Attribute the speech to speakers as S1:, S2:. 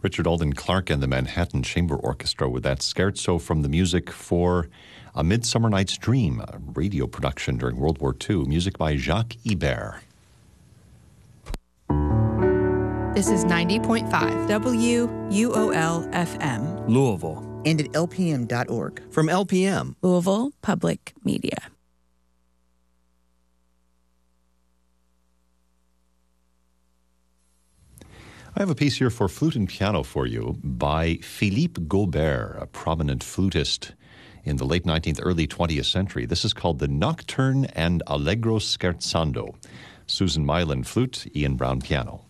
S1: Richard Alden Clark and the Manhattan Chamber Orchestra with that scherzo from the music for A Midsummer Night's Dream, a radio production during World War II, music by Jacques Ibert.
S2: This is 90.5 WUOL-FM.
S3: Louisville.
S4: And at lpm.org.
S3: From LPM.
S2: Louisville Public Media.
S1: I have a piece here for flute and piano for you by Philippe Gaubert, a prominent flutist in the late 19th, early 20th century. This is called the Nocturne and Allegro Scherzando. Susan Mylan, flute, Ian Brown, piano.